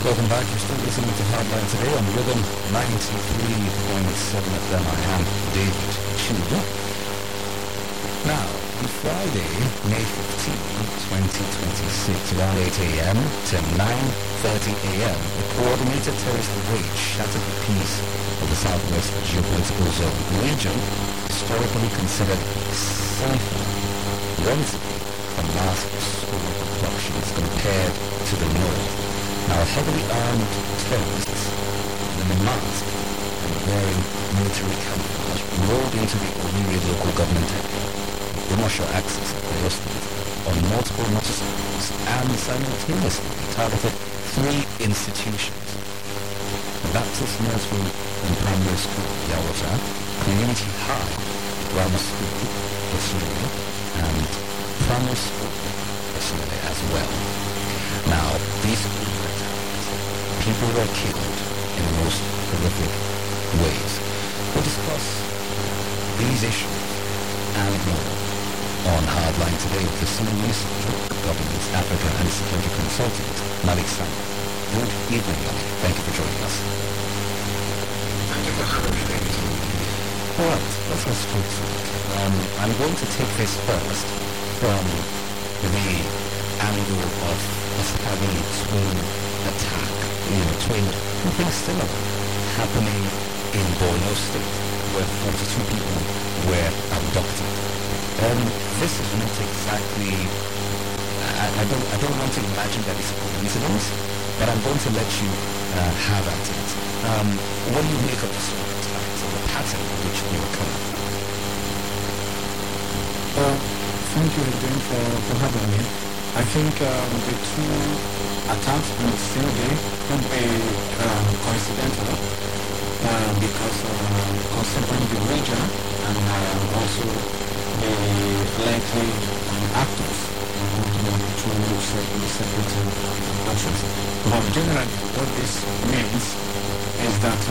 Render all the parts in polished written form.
Welcome back. You're still listening to Hardline today on Rhythm 93.7 FM. I am David Chuba. Now, on Friday, May 15, 2026, around 8 a.m. to 9:30 a.m., the coordinated terrorist raid shattered the peace of the Southwest geopolitical zone, a region historically considered safer, relatively, from mass school abductions compared to the north. Now, heavily armed terrorists in a mask and wearing military camouflage rolled into the Owerri local government area, commercial access at Oyo State, on multiple motorcycles and simultaneously targeted 3 institutions: Baptist Nursery and Primary School, Yawata, Community High, Grammar School, Osunele, and Primary School, Osunele as well. Now, these people were killed in the most horrific ways. We'll discuss these issues and more on Hardline today with the senior researcher, government, Africa and security consultant, Malik Sandhu. Good evening, Malik. Thank you for joining us. Thank you for having me. All right, let's go straight to it. I'm going to take this first from the angle of us having a twin attack, twin things similar happening in Borno State, where 42 people were abducted. This is not exactly, I don't want to imagine that it's a coincidence, but I'm going to let you have at it. What do you make of the sort of attacks or the pattern in which they occur? Thank you again for having me. I think the two attacks on the same day could be coincidental because considering the region and also the likely actors to separate actions. But generally, what this means is that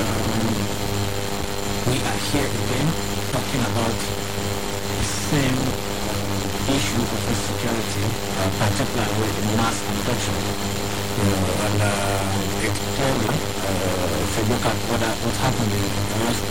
we are here again talking about the same issue of insecurity, particularly with mass abduction. And it's clearly, if you look at what happened in the last